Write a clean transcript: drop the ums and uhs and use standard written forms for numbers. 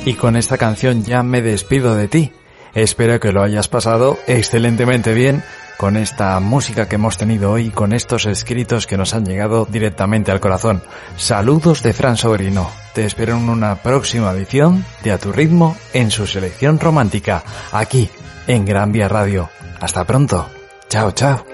Y con esta canción ya me despido de ti. Espero que lo hayas pasado excelentemente bien con esta música que hemos tenido hoy, con estos escritos que nos han llegado directamente al corazón. Saludos de Fran Sobrino. Te espero en una próxima edición de A Tu Ritmo en su selección romántica, aquí en Gran Vía Radio. Hasta pronto. Chao, chao.